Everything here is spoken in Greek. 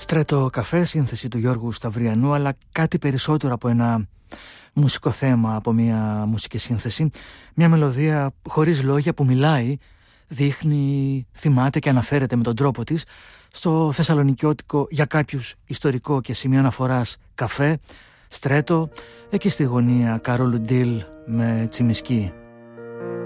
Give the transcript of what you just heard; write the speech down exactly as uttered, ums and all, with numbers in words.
Στρέτο καφέ, σύνθεση του Γιώργου Σταυριανού, αλλά κάτι περισσότερο από ένα μουσικό θέμα, από μια μουσική σύνθεση. Μια μελωδία χωρίς λόγια που μιλάει, δείχνει, θυμάται και αναφέρεται με τον τρόπο της στο θεσσαλονικιώτικο, για κάποιους ιστορικό και σημείο αναφοράς, καφέ, Στρέτο, εκεί στη γωνία Καρόλου Ντίλ με Τσιμισκή.